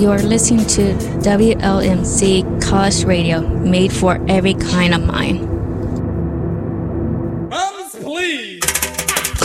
You're listening to WLMC College Radio, made for every kind of mind.